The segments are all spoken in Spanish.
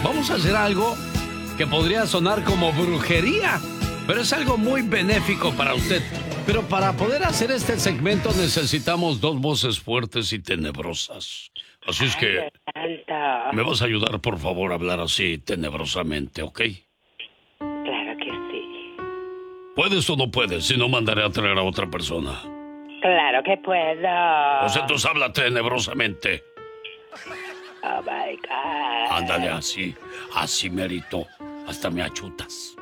Vamos a hacer algo que podría sonar como brujería, pero es algo muy benéfico para usted. Pero para poder hacer este segmento necesitamos dos voces fuertes y tenebrosas. Así es que me vas a ayudar, por favor, a hablar así tenebrosamente, ¿ok? Claro que sí. ¿Puedes o no puedes? Si no, mandaré a traer a otra persona. Claro que puedo. Pues entonces habla tenebrosamente. Oh my God. Ándale así, así merito. Hasta me achutas.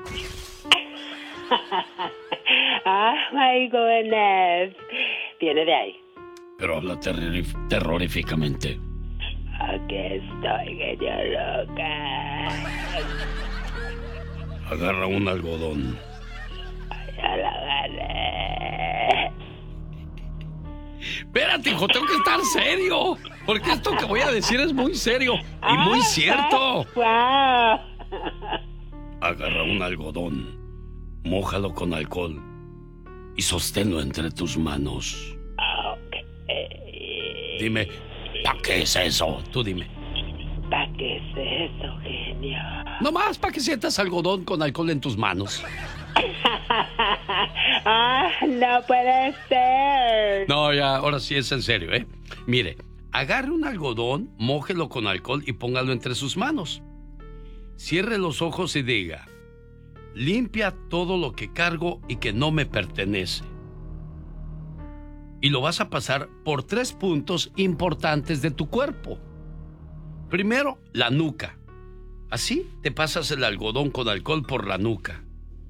Oh my goodness. Viene de ahí. Pero habla terroríficamente. Aquí estoy, que yo loca. Agarra un algodón. Ya la agarré. Espérate, hijo, tengo que estar serio. Porque esto que voy a decir es muy serio y muy cierto. Wow. Agarra un algodón, mójalo con alcohol y sosténlo entre tus manos. Okay. Dime, ¿para qué es eso? Tú dime. ¿Para qué es eso, genio? Nomás para que sientas algodón con alcohol en tus manos. No puede ser. No, ya, ahora sí es en serio, ¿eh? Mire, agarre un algodón, mójelo con alcohol y póngalo entre sus manos. Cierre los ojos y diga: limpia todo lo que cargo y que no me pertenece. Y lo vas a pasar por 3 puntos importantes de tu cuerpo. Primero, la nuca. Así te pasas el algodón con alcohol por la nuca.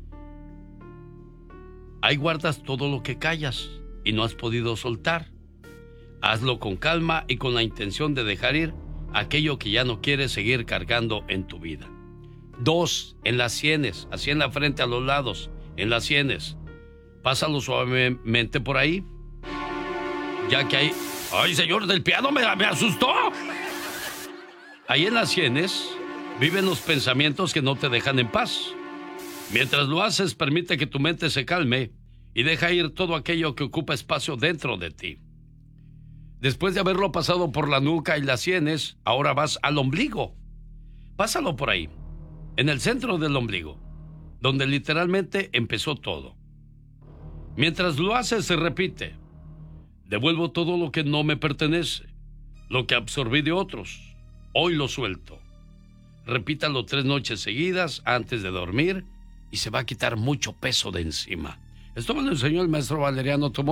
Ahí guardas todo lo que callas y no has podido soltar. Hazlo con calma y con la intención de dejar ir aquello que ya no quieres seguir cargando en tu vida. 2, en las sienes, así en la frente, a los lados, en las sienes. Pásalo suavemente por ahí. Ya que ahí... ¡Ay, señor del piano, me asustó! Ahí en las sienes viven los pensamientos que no te dejan en paz. Mientras lo haces, permite que tu mente se calme y deja ir todo aquello que ocupa espacio dentro de ti. Después de haberlo pasado por la nuca y las sienes, ahora vas al ombligo. Pásalo por ahí, en el centro del ombligo, donde literalmente empezó todo. Mientras lo haces, se repite: devuelvo todo lo que no me pertenece, lo que absorbí de otros, hoy lo suelto. Repítalo 3 noches seguidas antes de dormir y se va a quitar mucho peso de encima. Esto me lo enseñó el maestro Valeriano Tomás.